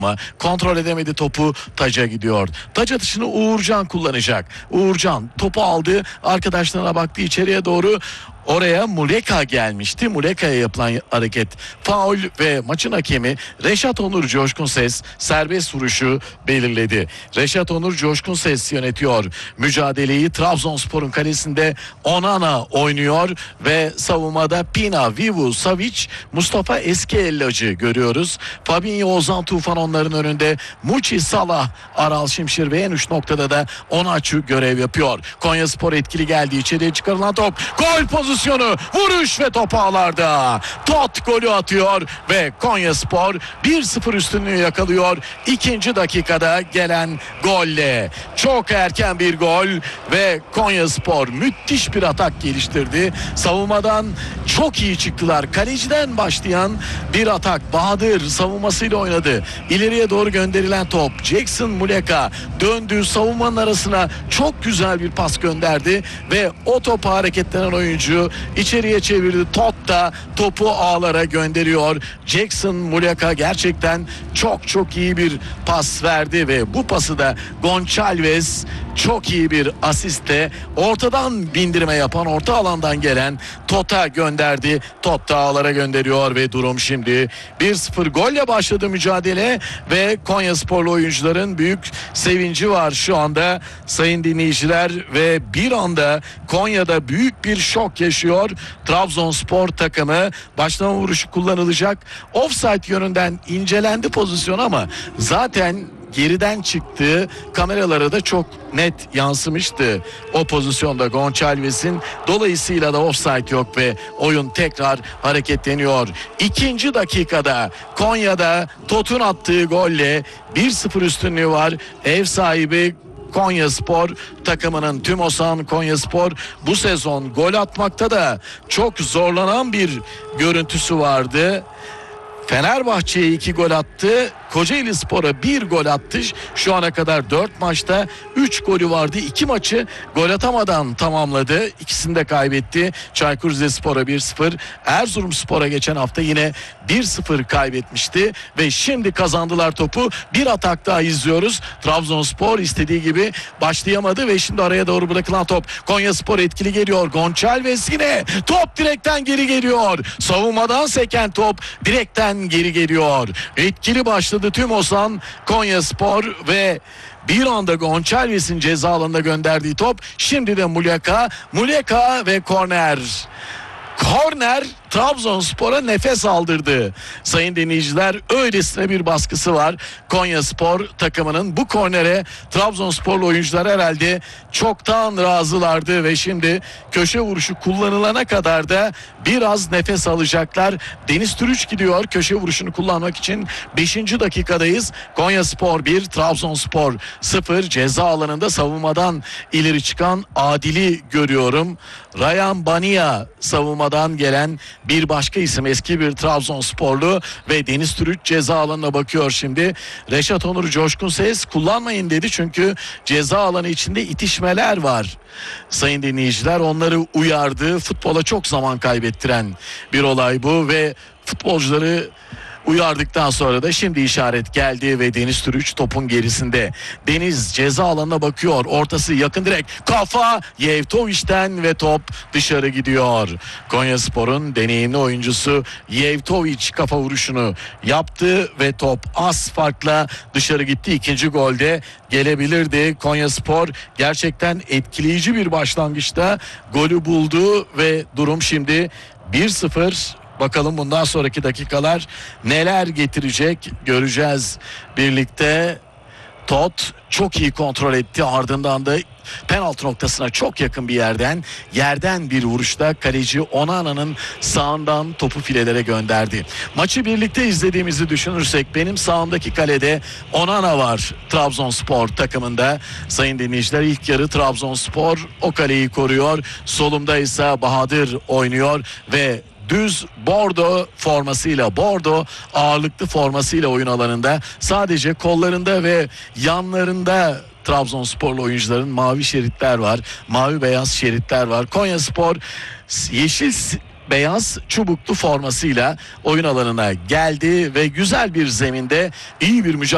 ama kontrol edemedi, topu taca gidiyor. Taç atışını Uğurcan kullanacak. Uğurcan topu aldı, arkadaşlarına baktı, içeriye doğru. Oraya Muleka gelmişti. Muleka'ya yapılan hareket faul ve maçın hakemi Reşat Onur Coşkun Ses serbest vuruşu belirledi. Reşat Onur Coşkun Ses yönetiyor mücadeleyi. Trabzonspor'un kalesinde Onana oynuyor ve savunmada Pina, Vivu, Savic, Mustafa Eskiellacı görüyoruz. Fabinho, Ozan Tufan onların önünde. Muçi, Salah, Aral Şimşir ve en uç noktada da Onaçu görev yapıyor. Konyaspor etkili geldi. İçeriye çıkarılan top. Gol pozisyonu. Vuruş ve top ağlarda. Tot golü atıyor ve Konyaspor 1-0 üstünlüğü yakalıyor. İkinci dakikada gelen golle. Çok erken bir gol ve Konyaspor müthiş bir atak geliştirdi. Savunmadan çok iyi çıktılar. Kaleciden başlayan bir atak. Bahadır savunmasıyla oynadı. İleriye doğru gönderilen top. Jackson Muleka döndü. Savunmanın arasına çok güzel bir pas gönderdi ve o topa hareketlenen oyuncu içeriye çevirdi. Tot da topu ağlara gönderiyor. Jackson Muleka gerçekten çok iyi bir pas verdi ve bu pası da Gonçalves çok iyi bir asistle ortadan bindirme yapan, orta alandan gelen Tot'a gönderdi. Tot da ağlara gönderiyor ve durum şimdi 1-0 golle başladı mücadele ve Konyasporlu oyuncuların büyük sevinci var şu anda sayın dinleyiciler ve bir anda Konya'da büyük bir şok yaşıyor. Trabzonspor takımı başlama vuruşu kullanılacak. Offside yönünden incelendi pozisyon ama zaten geriden çıktığı kameralara da çok net yansımıştı o pozisyonda Gonçalves'in. Dolayısıyla da offside yok ve oyun tekrar hareketleniyor. İkinci dakikada Konya'da Tot'un attığı golle 1-0 üstünlüğü var. Ev sahibi Konyaspor takımının. Tümosan Konyaspor bu sezon gol atmakta da çok zorlanan bir görüntüsü vardı. Fenerbahçe'ye 2 gol attı. Kocaelispor'a 1 gol attı. Şu ana kadar 4 maçta 3 golü vardı. 2 maçı gol atamadan tamamladı. İkisini de kaybetti. Çaykur Rizespor'a 1-0. Erzurumspor'a geçen hafta yine 1-0 kaybetmişti. Ve şimdi kazandılar topu. Bir atak daha izliyoruz. Trabzonspor istediği gibi başlayamadı ve şimdi araya doğru bırakılan top. Konyaspor etkili geliyor. Gonçalves yine. Top direkten geri geliyor. Savunmadan seken top direkten geri geliyor. Etkili başladı Tümosan Konyaspor ve bir anda Gonçalves'in ceza alanına gönderdiği top. Şimdi de Muleka ve korner. Korner Trabzonspor'a nefes aldırdı. Sayın dinleyiciler, öylesine bir baskısı var Konyaspor takımının. Bu kornere Trabzonsporlu oyuncular herhalde çoktan razılardı ve şimdi köşe vuruşu kullanılana kadar da biraz nefes alacaklar. Deniz Türüç gidiyor köşe vuruşunu kullanmak için. 5. dakikadayız. Konyaspor 1, Trabzonspor 0. Ceza alanında savunmadan ileri çıkan Adil'i görüyorum. Ryan Bania savunmadan gelen bir başka isim, eski bir Trabzonsporlu ve Deniz Türüç ceza alanına bakıyor şimdi. Reşat Onur Coşkun Ses kullanmayın dedi çünkü ceza alanı içinde itişmeler var. Sayın dinleyiciler, onları uyardı. Futbola çok zaman kaybettiren bir olay bu ve futbolcuları uyardıktan sonra da şimdi işaret geldi ve Deniz Türüç topun gerisinde. Deniz ceza alanına bakıyor. Ortası yakın direk. Kafa Yevtovic'ten ve top dışarı gidiyor. Konyaspor'un deneyimli oyuncusu Yevtovic kafa vuruşunu yaptı ve top az farkla dışarı gitti. İkinci golde gelebilirdi. Konyaspor gerçekten etkileyici bir başlangıçta golü buldu ve durum şimdi 1-0. Bakalım bundan sonraki dakikalar neler getirecek göreceğiz birlikte. Tot çok iyi kontrol etti, ardından da penaltı noktasına çok yakın bir yerden bir vuruşta kaleci Onana'nın sağından topu filelere gönderdi. Maçı birlikte izlediğimizi düşünürsek benim sağımdaki kalede Onana var Trabzonspor takımında. Sayın dinleyiciler, ilk yarı Trabzonspor o kaleyi koruyor. Solumda ise Bahadır oynuyor ve düz bordo formasıyla, bordo ağırlıklı formasıyla oyun alanında, sadece kollarında ve yanlarında Trabzonsporlu oyuncuların mavi şeritler var. Mavi beyaz şeritler var. Konyaspor yeşil beyaz çubuklu formasıyla oyun alanına geldi ve güzel bir zeminde iyi bir mücadele